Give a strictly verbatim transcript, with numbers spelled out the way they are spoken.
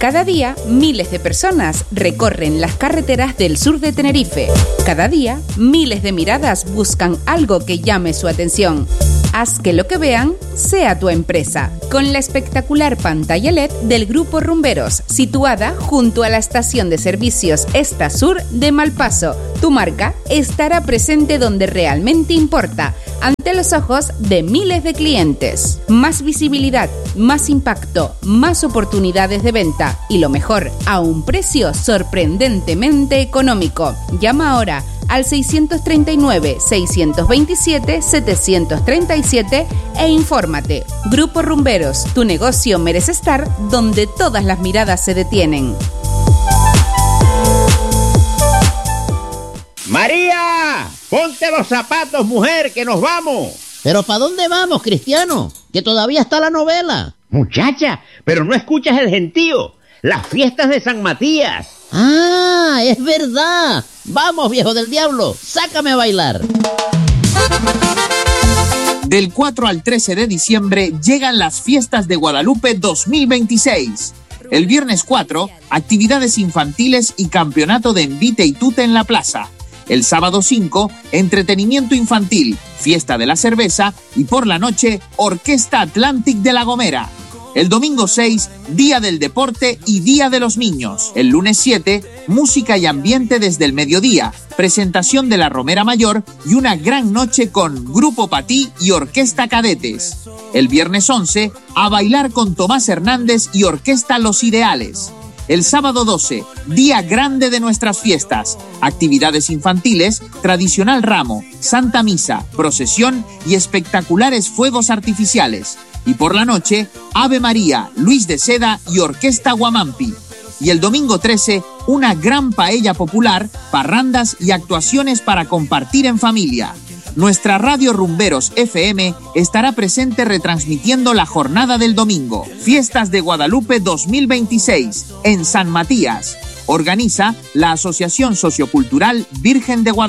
Cada día, miles de personas recorren las carreteras del sur de Tenerife. Cada día, miles de miradas buscan algo que llame su atención. Haz que lo que vean sea tu empresa. Con la espectacular pantalla L E D del Grupo Rumberos, situada junto a la estación de servicios Esta Sur de Malpaso, tu marca estará presente donde realmente importa, ante los ojos de miles de clientes. Más visibilidad, más impacto, más oportunidades de venta y lo mejor, a un precio sorprendentemente económico. Llama ahora al seiscientos treinta y nueve, seiscientos veintisiete, setecientos treinta y siete e infórmate. Grupo Rumberos, tu negocio merece estar donde todas las miradas se detienen. ¡María! ¡Ponte los zapatos, mujer, que nos vamos! ¿Pero para dónde vamos, Cristiano? Que todavía está la novela. Muchacha, pero no escuchas el gentío. Las fiestas de San Matías. ¡Ah, es verdad! Vamos, viejo del diablo, sácame a bailar. Del cuatro al trece de diciembre llegan las fiestas de Guadalupe dos mil veintiséis. El viernes cuatro, actividades infantiles y campeonato de envite y tute en la plaza. El sábado cinco, entretenimiento infantil, fiesta de la cerveza y por la noche, Orquesta Atlantic de La Gomera. El domingo seis, Día del Deporte y Día de los Niños. El lunes siete, música y ambiente desde el mediodía, presentación de la Romera Mayor y una gran noche con Grupo Patí y Orquesta Cadetes. El viernes once, a bailar con Tomás Hernández y Orquesta Los Ideales. El sábado doce, día grande de nuestras fiestas, actividades infantiles, tradicional ramo, Santa Misa, procesión y espectaculares fuegos artificiales. Y por la noche, Ave María, Luis de Seda y Orquesta Guamampi. Y el domingo trece, una gran paella popular, parrandas y actuaciones para compartir en familia. Nuestra radio Rumberos F M estará presente retransmitiendo la jornada del domingo. Fiestas de Guadalupe dos mil veintiséis en San Matías. Organiza la Asociación Sociocultural Virgen de Guadalupe.